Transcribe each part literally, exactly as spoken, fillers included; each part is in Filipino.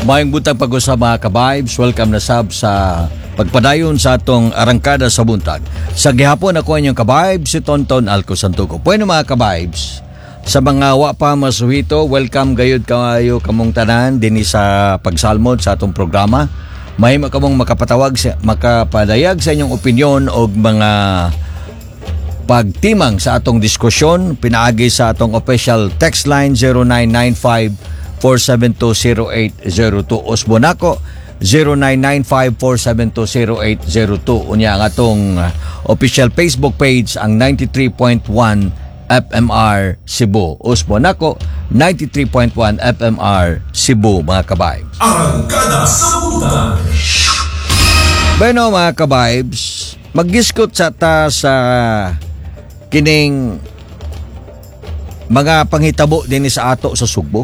Mayong buntag pag-usap mga ka-vibes. Welcome na sab sa pagpadayon sa atong arangkada sa buntag. Sa gihapon ako inyong ka-vibes, si Tonton Alco Santuco. Bueno mga ka-vibes, sa mga wa pa masuhito, welcome gayud kayo kamong tanan dinhi sa pagsalmod sa atong programa. May makamong makapatawag, makapadayag sa inyong opinyon o mga pagtimang sa atong diskusyon. Pinaagi sa atong official text line zero nine nine five four seven two zero eight zero two. Usbo nako zero nine nine five four seven two zero eight zero two. Unya ang atong official Facebook page ang ninety-three point one F M R Cebu. Usbo nako ninety-three point one F M R Cebu mga ka-vibes. Arangkada sa buntag. Bueno mga ka-vibes, mag-discuss sa ta sa kining mga panghitabo din sa ato sa Sugbo.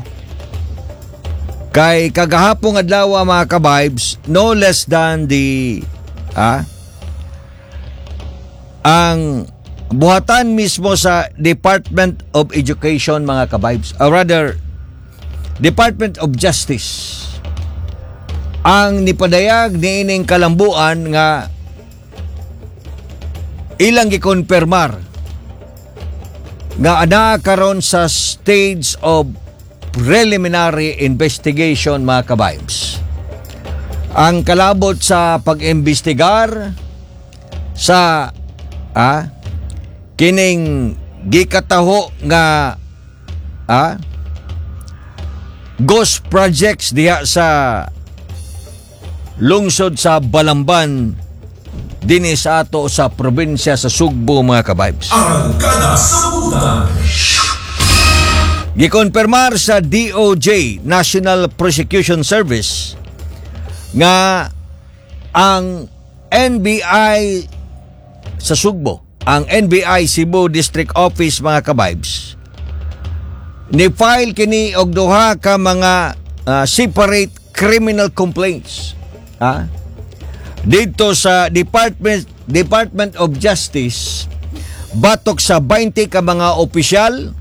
Kay kagahapong adlaw mga ka-vibes, no less than the ah, ang buhatan mismo sa Department of Education mga ka-vibes, or rather Department of Justice, ang nipadayag ni ining kalambuan nga ilang gikonpermar nga ana karon sa stage of preliminary investigation mga ka-vibes. Ang kalabot sa pag-imbestigar sa ah, kining gikataho nga ah, ghost projects diha sa lungsod sa Balamban dinhi sa ato sa probinsya sa Sugbo mga ka-vibes. Arangkada sa buntag. Gikonfirmar sa D O J, National Prosecution Service, nga ang N B I sa Sugbo, ang N B I Cebu District Office mga ka-vibes, ni-file kini og duha ka mga uh, separate criminal complaints ha? Dito sa Department Department of Justice batok sa twenty ka mga opisyal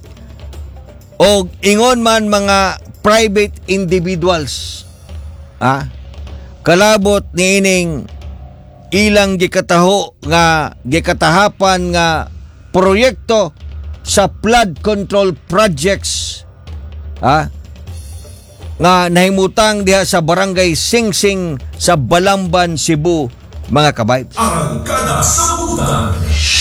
o ingon man mga private individuals ah, kalabot ni ining ilang gikataho nga gikatahapan nga proyekto sa flood control projects ah, nga nahimutang diha sa barangay Singsing sa Balamban, Cebu mga ka-vibes. Arangkada sa buntag.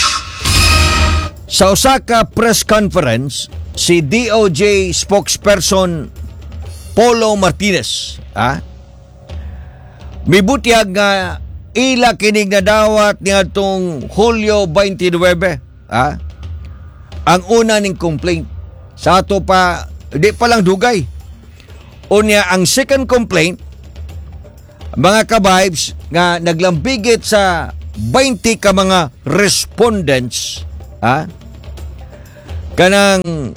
Sa usa ka press conference, si D O J spokesperson Polo Martinez ah, mibutyag nga ila kining nadawat niadtong Hulyo twenty-nine ah, ang una ning complaint sa ato pa di pa lang dugay. Unya ang second complaint mga ka-vibes nga naglambigit sa twenty ka mga respondents ah, kanang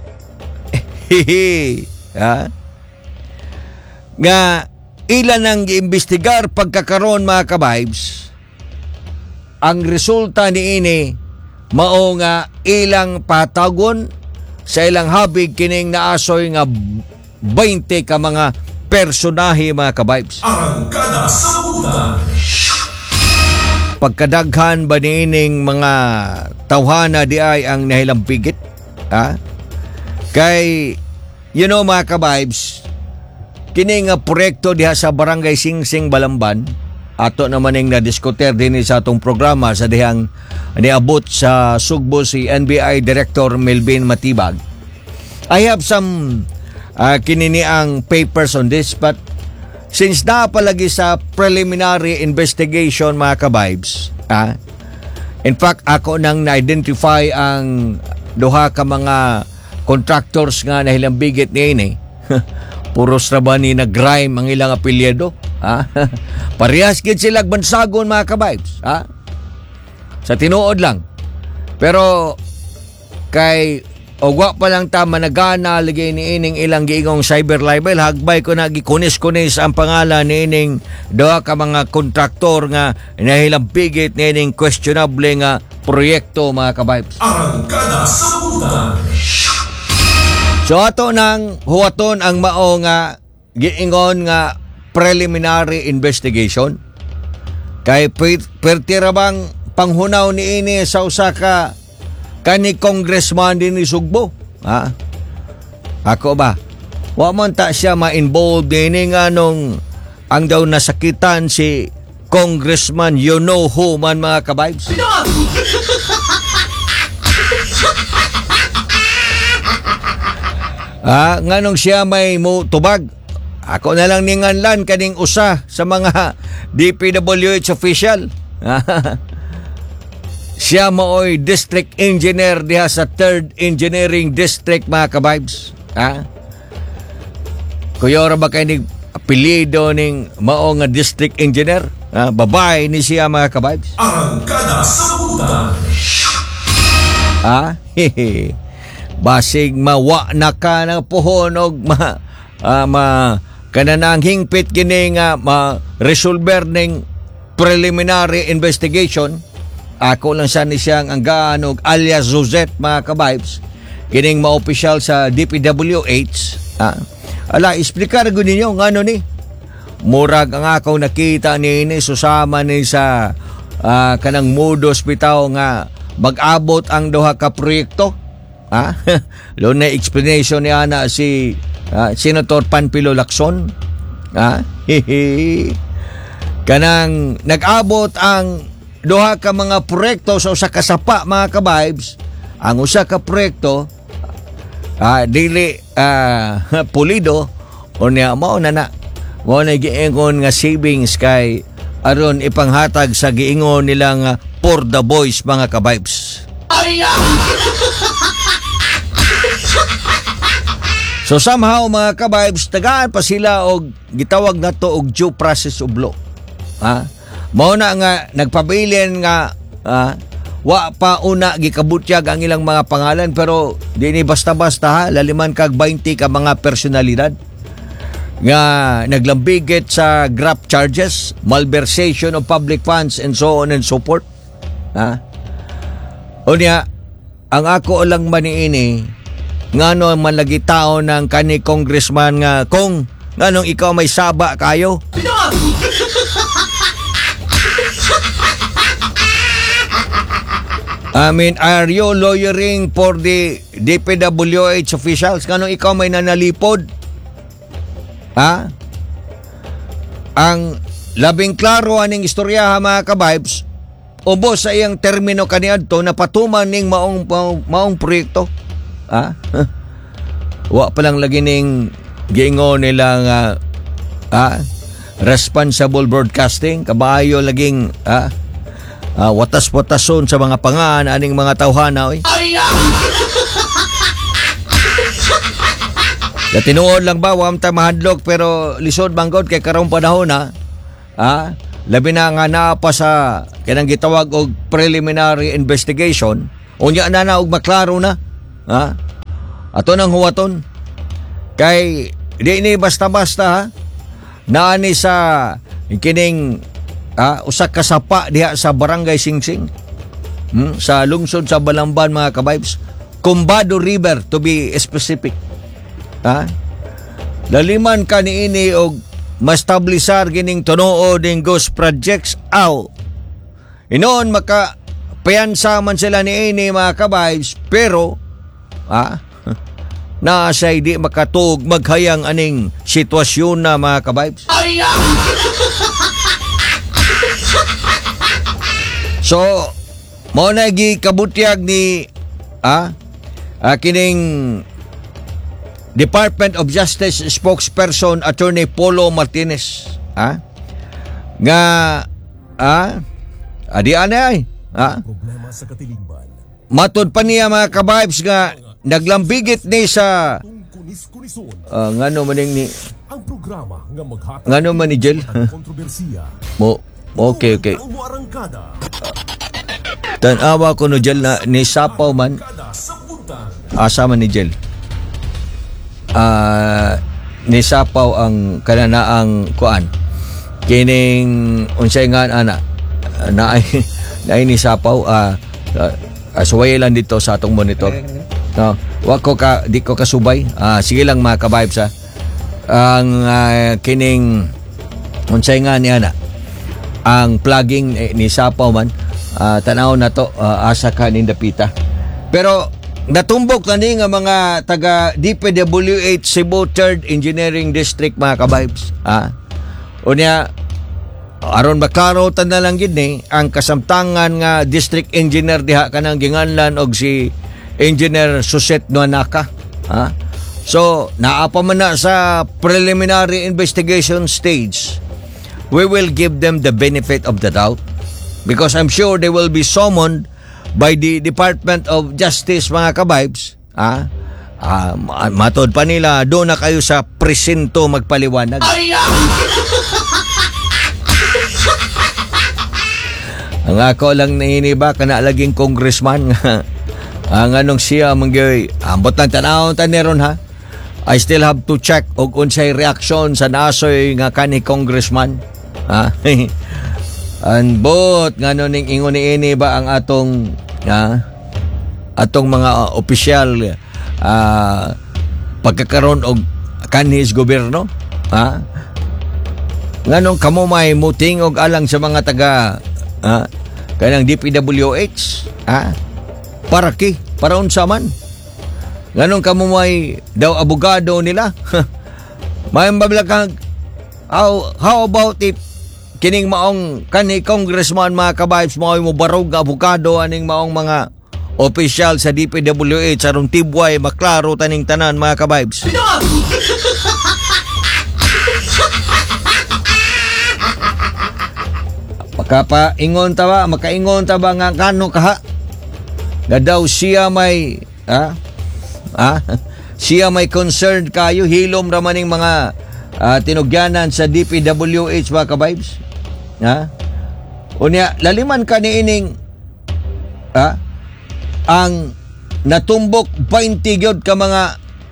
ha? Nga ilan ang giimbestigar pagkakaroon mga ka-vibes, ang resulta ni ini mao nga ilang patagon sa ilang habig kining naasoy nga twenty ka mga personahe mga ka-vibes. Arangkada sa buntag. Pagkadaghan ba ni ining mga tawhana di ay ang nahilampigit ha? Kay you know mga ka-vibes, kini nga proyekto diha sa barangay Singsing Balamban, ato naman ning nadiskuter din sa atong programa sa dihang niabot sa Sugbo si N B I Director Melvin Matibag. I have some uh, kinini ang papers on this, but since na palagi sa preliminary investigation mga ka-vibes ah, in fact ako nang na-identify ang duha ka mga contractors nga nahilambigit niya ini. Puros na ba ni nag-grime ang ilang apelyido? Ha? Parehas gid sila bansagon mga ka-vibes. Ha? Sa tinuod lang. Pero kay ogwa pa lang ta managana lagi ni ining ilang giingong cyber libel, hagbay ko na gikunis-kunis ang pangalan ni ining duha ka mga kontraktor nga nahilampigit ni ining questionable nga proyekto mga ka-vibes. Arangkada sa buntag. So ato nang huwaton ang mao nga giingon nga preliminary investigation. Kay pertira bang panghunaw ni ini sa usa ka kani congressman din ni Sugbo. Ha? Ako ba? Wa man ta siya ma-involved din nga nung ang daw nasakitan si Congressman you know who man mga kabibes. Ah, nganong siya may mo tubag. Ako na lang ninganlan kaning usa sa mga D P W H official. Siya mooy district engineer diha sa third Engineering District mga kabibes. Ha? Kuya ba kayo ning apelido ning mao nga district engineer? Ha? Babae ni siya mga kabibes. Arangkada sa Butan. Ha? Hehe. Basig mawa na ka ng puhon og ma, uh, ma kananang hingpit kini nga ma-resolver ning preliminary investigation. Ako lang sa ni siyang ang ganog alias Zuzet mga kabibes. Kining ma-official sa D P W H. Ha? Ala, explicar ko ninyo ngano ni. Murag ang ako nakita ni ini susama ni sa uh, kanang modus bitaw nga mag-abot ang duha ka proyekto. Ha? Lo na explanation ni ana si uh, Senator Panfilo Lacson. Ha? Kanang nag-abot ang duha ka mga proyekto sa usa ka sapa mga kabibes. Ang usa ka proyekto uh, dili uh, pulido o niya mao na na mao na giingon nga savings kay aron ipanghatag sa giingon nilang uh, for the boys mga kabibes. So somehow mga kabibes, tagaan pa sila og gitawag na to og due process of law. Ha? Mao na nga nagpabilin nga ha? Wa pa una gikabutyag ang ilang mga pangalan pero di ni basta-basta ha, laliman kag twenty ka mga personalidad nga naglambigit sa graft charges, malversation of public funds and so on and so forth. Ha? Unya, ang ako lang maniini ngano man lagi tao ng kani congressman nga kung nganong ikaw may saba kayo. I mean, are you lawyering for the D P W H officials? Nganong ikaw may nanalipod? Ha? Ang labing klaro aning istorya mga kabibes, ubos sa iyang termino kaniadto na patuman ning maong maong, maong proyekto. Ha? Wa pa lang lagi ning giingon nila nga ha? Responsible broadcasting kabayo laging ha? Uh, watas-watason sa mga pangan aning mga tawhana oy. Ya tinuod lang ba wa ta mahadlok pero lisod manggod kay karong panahon ha. Ha? Labi na nga naa pa sa kanang gitawag og preliminary investigation. Unya na na og maklaro na. Ha? Ato nang huwaton. Kay di ni basta-basta ha. Naani sa kining ah, usa ka sapa diha sa Barangay Singsing. Hmm? Sa lungsod sa Balamban mga kabibes. Combado River to be specific. Ha? Laliman ka niini og mastablisar gining tunood ning ghost projects aw. Inoon maka payansa man sila niini mga kabibes pero ha? Na say di makatug maghayang aning sitwasyon na mga kabibes. So, mo na gikabutyag ni ah, ah kining Department of Justice spokesperson Attorney Polo Martinez, ah, nga ah, adi anay, ah, problema sa katilingban. matud pa niya mga kabibes nga naglambigit ni sa Kunis-kunison uh, ngano maning ni ang programa nga maghatag ngano man ni Jel ng kontrobersiya. mo okay okay Ang Arangkada. tanawa ko no Jel na ni sapaw man Arangkada sa Butan. asa man ni Jel ah ni sapaw ang kananaang kuan kining unsay nga ana naay naay ni sapaw ah uh, asway lang dito sa atong monitor. No, wa ko ka di ko kasubay. Ah, sige lang mga ka-vibes ha. ang ah, kining unsay nga niya na ang plugging eh, ni Sapaw man ah, tanaw na to ah, asa ka nindapita. Pero natumbok na ni nga mga taga D P W H Cebu third Engineering District mga ka-vibes. Ah. Unya aron maklaro tan na lang gid ni ang kasamtangan nga district engineer diha kanang ginganlan og si Engineer Suset Nuanaka. Ah. So naa pa man na sa preliminary investigation stage. We will give them the benefit of the doubt because I'm sure they will be summoned by the Department of Justice mga ka-vibes. Ah, ah, matod pa nila, doon na kayo sa presinto magpaliwanag. Ang ako lang nahiniba, kana laging congressman nga. Ang anong siya, mangyoy, ambot ng tanawon taniron ha. I still have to check og unsay reaction sa nasoy nga kani congressman. Ha? An bot ngano ning ingon niini ba ang atong ha? Atong mga uh, opisyal uh, pagkakaroon og kanhis gobyerno, ha? Nganong kamo may muting og alang sa mga taga ha? Kanang D P W H, ha? Para ki, para unsa man? Nganong kamo may daw abogado nila? May mablakang how, how about if kining maong kani congressman mga ka-vibes mo mo barog abogado aning maong mga opisyal sa D P W H aron tibway maklaro taning tanan mga ka-vibes. Makapaingon ta ba? Makaingon ta ba nga kano kaha? Nga daw siya may ha? Ha? Siya may concerned kayo hilom ra maning mga uh, tinugyanan sa D P W H mga ka-vibes. Ha? Unya laliman ka ni ining ha? Ang natumbok twenty gyud ka mga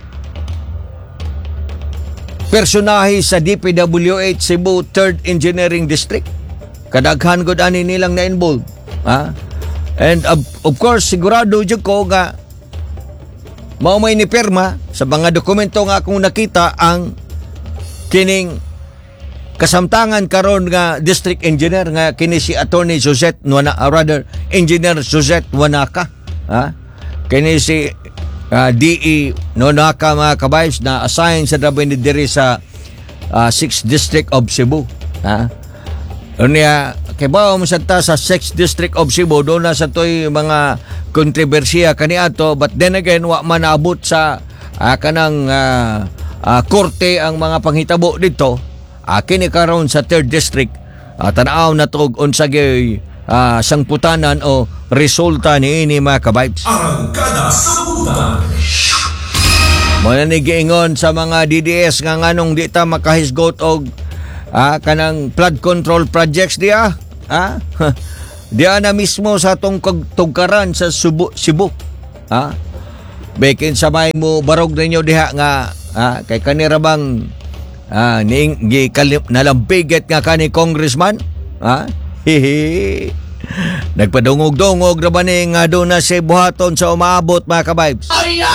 personahe sa D P W H Cebu third Engineering District. Kadaghan gud ani nilang na-involved. Ha? And of, of course sigurado jud ko nga mao may ni pirma sa mga dokumento nga akong nakita ang kining kasamtangan karon nga district engineer nga kini si Attorney Suset Nuanaka, rather Engineer Suset Nuanaka, ha? Kini si uh, D E Nuanaka mga ka-vibes na assign sa Dabay ni diri sa uh, sixth District of Cebu, ha? Unya kay bao mo sa ta sa sixth District of Cebu do na sa toy mga kontrobersiya kaniadto, but then again wa man naabot sa uh, kanang uh, uh, korte ang mga panghitabo dito. Akin ni karon sa third District, uh, tanaw na to unsa gyud uh, sangputanan o resulta ni ini mga ka-vibes. Arangkada sa Butan. Muna ni giingon sa mga D D S nga nganong di ta makahisgot og uh, kanang flood control projects diya. Ha? Diya na mismo sa tong tugkaran sa Cebu, Cebu. Ha? Bekin sa may mo barog ninyo diha nga ha? Kay kanira bang ah, ning gi kalip nalampiget nga kani congressman, ha? Hihi. Nagpadungog-dungog ra ba ni nga do na si buhaton sa umaabot mga ka-vibes.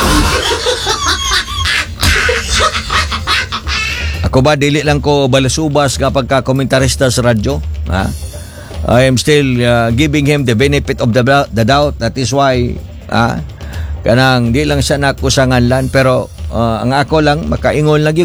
Ako ba dili lang ko balasubas kapag ka komentarista sa radyo, ha? I am still uh, giving him the benefit of the, the doubt. That is why ha? Kanang di lang siya nakusangan lan pero uh, ang ako lang makaingon lagi